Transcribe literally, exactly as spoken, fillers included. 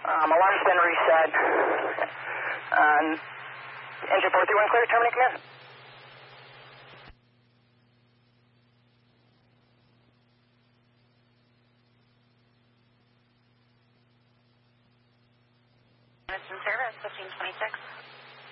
Um, alarm's been reset. Um, engine four three one clear, terminate command. Minutes in service, fifteen twenty-six.